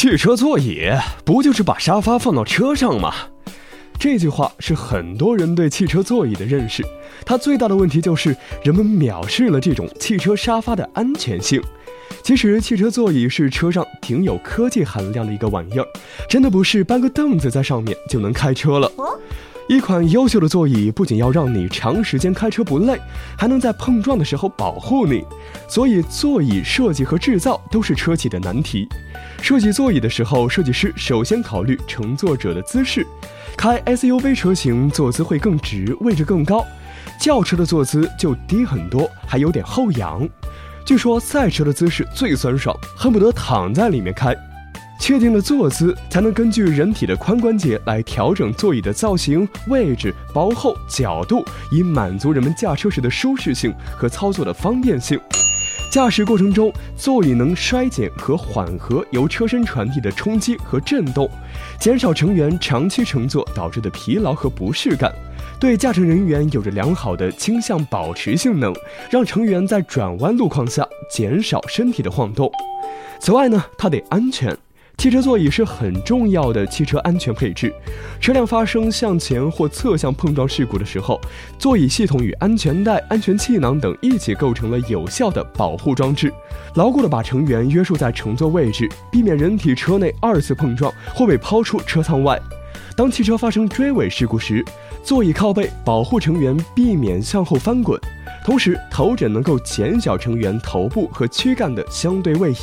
汽车座椅不就是把沙发放到车上吗？这句话是很多人对汽车座椅的认识，它最大的问题就是人们藐视了这种汽车沙发的安全性。其实汽车座椅是车上挺有科技含量的一个玩意儿，真的不是搬个凳子在上面就能开车了。一款优秀的座椅不仅要让你长时间开车不累，还能在碰撞的时候保护你。所以座椅设计和制造都是车企的难题。设计座椅的时候，设计师首先考虑乘坐者的姿势。开 SUV 车型坐姿会更直，位置更高，轿车的坐姿就低很多，还有点后仰。据说赛车的姿势最酸爽，恨不得躺在里面开。确定了坐姿，才能根据人体的髋关节来调整座椅的造型、位置、薄厚、角度，以满足人们驾车时的舒适性和操作的方便性。驾驶过程中，座椅能衰减和缓和由车身传递的冲击和震动，减少成员长期乘坐导致的疲劳和不适感，对驾乘人员有着良好的倾向保持性能，让成员在转弯路况下减少身体的晃动。此外呢，它得安全。汽车座椅是很重要的汽车安全配置，车辆发生向前或侧向碰撞事故的时候，座椅系统与安全带、安全气囊等一起构成了有效的保护装置，牢固地把成员约束在乘坐位置，避免人体车内二次碰撞或被抛出车舱外。当汽车发生追尾事故时，座椅靠背保护成员避免向后翻滚，同时头枕能够减小成员头部和躯干的相对位移。